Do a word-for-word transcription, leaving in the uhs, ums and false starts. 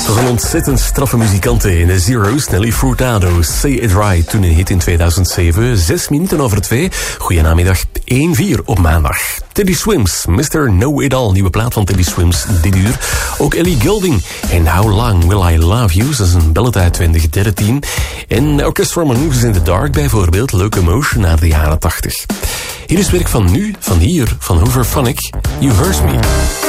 Toch een ontzettend straffe muzikanten in de Zero's. Nelly Furtado, Say It Right, toen een hit in tweeduizend zeven. Zes minuten over twee. Goedenamiddag, één vier op maandag. Teddy Swims, mister Know It All. Nieuwe plaat van Teddy Swims, dit uur. Ook Ellie Goulding en How Long Will I Love You. Dat is een ballet uit twintig dertien. En Orchestra Maneuvers in the Dark bijvoorbeeld. Locomotion uit de jaren tachtig. Hier is werk van nu, van hier, van Hoover Phonic. You Hurt Me.